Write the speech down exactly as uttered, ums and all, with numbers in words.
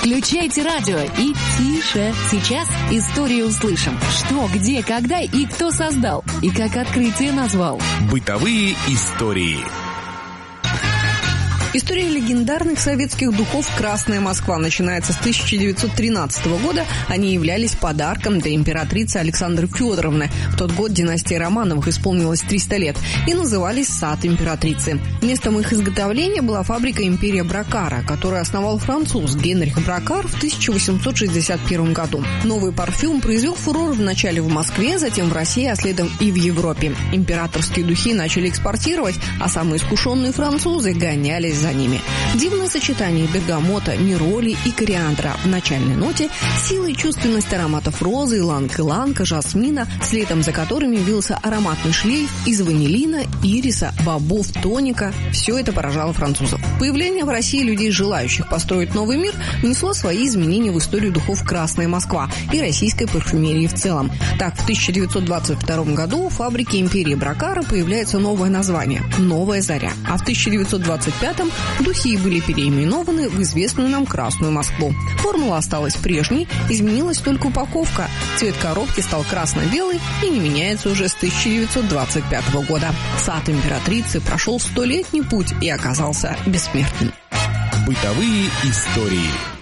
Включайте радио и тише. Сейчас историю услышим. Что, где, когда и кто создал. И как открытие назвал. Бытовые истории. История легендарных советских духов «Красная Москва» начинается с тысяча девятьсот тринадцатого года. Они являлись подарком для императрицы Александры Федоровны. В тот год династии Романовых исполнилось триста лет и назывались «Сад императрицы». Местом их изготовления была фабрика «Империя Бракара», которую основал француз Генрих Бракар в тысяча восемьсот шестьдесят первом году. Новый парфюм произвел фурор вначале в Москве, затем в России, а следом и в Европе. Императорские духи начали экспортировать, а самые искушенные французы гонялись за ними. Дивное сочетание бергамота, нероли и кориандра в начальной ноте, сила и чувственность ароматов розы, иланг-иланга, жасмина, следом за которыми вился ароматный шлейф из ванилина, ириса, бобов, тоника. Все это поражало французов. Появление в России людей, желающих построить новый мир, внесло свои изменения в историю духов «Красная Москва» и российской парфюмерии в целом. Так, в тысяча девятьсот двадцать втором году у фабрики «Империи Бракара» появляется новое название – «Новая заря». А в тысяча девятьсот двадцать пятом духи были переименованы в известную нам «Красную Москву». Формула осталась прежней, изменилась только упаковка. Цвет коробки стал красно-белый и не меняется уже с тысяча девятьсот двадцать пятого года. Сад императрицы прошел столетний путь и оказался бессмертным. Бытовые истории.